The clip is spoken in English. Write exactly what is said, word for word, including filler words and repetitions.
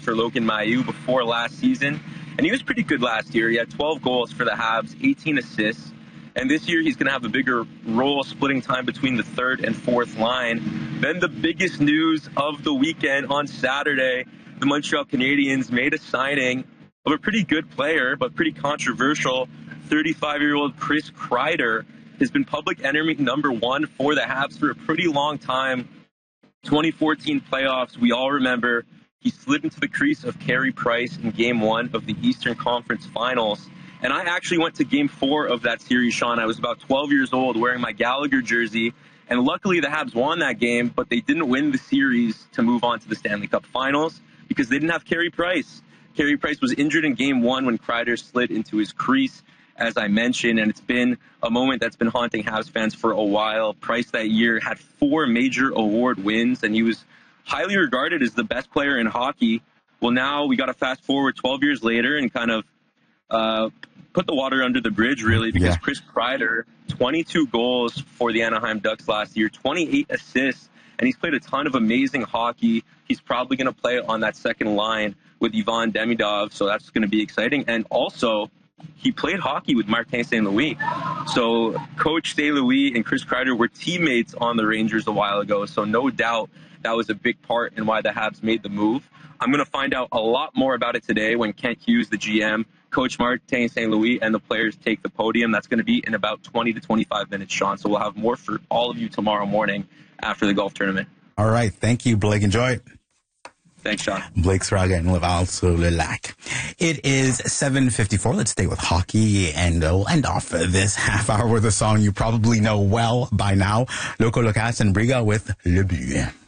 for Logan Mailloux before last season, and he was pretty good last year. He had twelve goals for the Habs, eighteen assists, and this year he's going to have a bigger role splitting time between the third and fourth line. Then the biggest news of the weekend on Saturday, the Montreal Canadiens made a signing of a pretty good player, but pretty controversial. thirty-five-year-old Chris Kreider has been public enemy number one for the Habs for a pretty long time. twenty fourteen playoffs, we all remember, he slid into the crease of Carey Price in game one of the Eastern Conference Finals. And I actually went to game four of that series, Sean. I was about twelve years old wearing my Gallagher jersey. And luckily the Habs won that game, but they didn't win the series to move on to the Stanley Cup Finals because they didn't have Carey Price. Carey Price was injured in game one when Kreider slid into his crease, as I mentioned, and it's been a moment that's been haunting Habs fans for a while. Price that year had four major award wins, and he was highly regarded as the best player in hockey. Well, now we got to fast forward twelve years later and kind of uh, put the water under the bridge, really, because yeah. Chris Kreider, twenty-two goals for the Anaheim Ducks last year, twenty-eight assists, and he's played a ton of amazing hockey. He's probably going to play on that second line with Ivan Demidov, so that's going to be exciting. And also, he played hockey with Martin Saint Louis. So Coach Saint Louis and Chris Kreider were teammates on the Rangers a while ago, so no doubt that was a big part in why the Habs made the move. I'm going to find out a lot more about it today when Kent Hughes, the G M, Coach Martin Saint Louis, and the players take the podium. That's going to be in about twenty to twenty-five minutes, Sean. So we'll have more for all of you tomorrow morning after the golf tournament. All right. Thank you, Blake. Enjoy it. Thanks, Sean. Blake Sraga and Laval sur le Lac. It is seven fifty-four. Let's stay with hockey, and we'll end off this half hour with a song you probably know well by now. Loco Locas and Briga with Le But.